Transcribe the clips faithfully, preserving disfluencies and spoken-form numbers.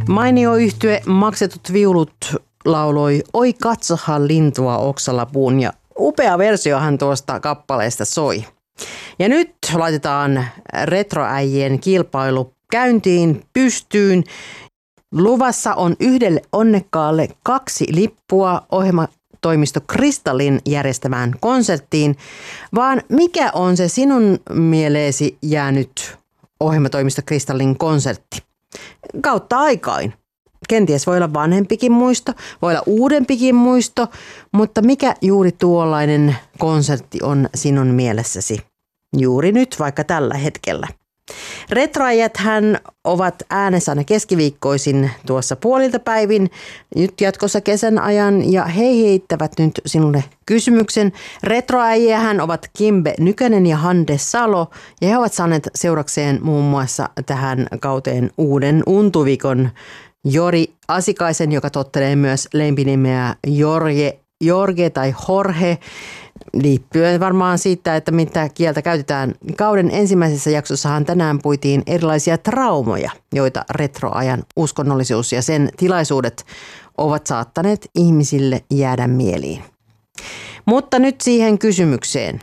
Mainio yhtye Maksetut viulut lauloi Oi katsohan lintua oksalapuun ja upea versiohan tuosta kappaleesta soi. Ja nyt laitetaan retroäijien kilpailu käyntiin pystyyn. Luvassa on yhdelle onnekkaalle kaksi lippua ohjelmatoimisto Kristallin järjestämään konserttiin, vaan mikä on se sinun mieleesi jäänyt ohjelmatoimisto Kristallin konsertti? Kautta aikain. Kenties voi olla vanhempikin muisto, voi olla uudempikin muisto, mutta mikä juuri tuollainen konsertti on sinun mielessäsi juuri nyt, vaikka tällä hetkellä? Retroäijäthän ovat äänessä aina keskiviikkoisin tuossa puolilta päivin, nyt jatkossa kesän ajan, ja he heittävät nyt sinulle kysymyksen. Retroäijähän ovat Kimbe Nykänen ja Hande Salo, ja he ovat saaneet seurakseen muun muassa tähän kauteen uuden untuvikon Jori Asikaisen, joka tottelee myös lempinimeä Jorge, Jorge tai Jorge, liippyen varmaan siitä, että mitä kieltä käytetään. Kauden ensimmäisessä jaksossahan tänään puitiin erilaisia traumoja, joita retroajan uskonnollisuus ja sen tilaisuudet ovat saattaneet ihmisille jäädä mieliin. Mutta nyt siihen kysymykseen.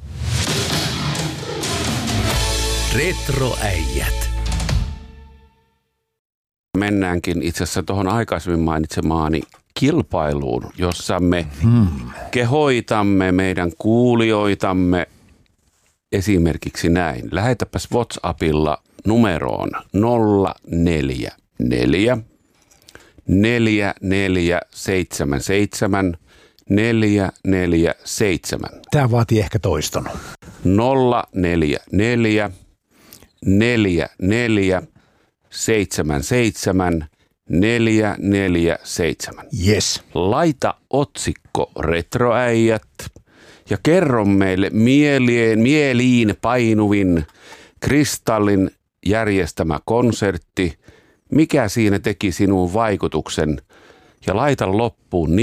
Retroäijät. Mennäänkin itse asiassa tuohon aikaisemmin mainitsemaani kilpailuun, jossa me hmm. kehoitamme meidän kuulijoitamme esimerkiksi näin. Lähetäpäs WhatsAppilla numeroon nolla neljä neljä neljä neljä seitsemän seitsemän neljä neljä seitsemän. Tämä vaatii ehkä toiston. nolla neljä neljä neljä neljä seitsemän seitsemän neljä neljä seitsemän. Yes. Laita otsikko Retroäijät ja kerro meille mieleen, mieliin painuvin Kristallin järjestämä konsertti, mikä siinä teki sinun vaikutuksen, ja laita loppuun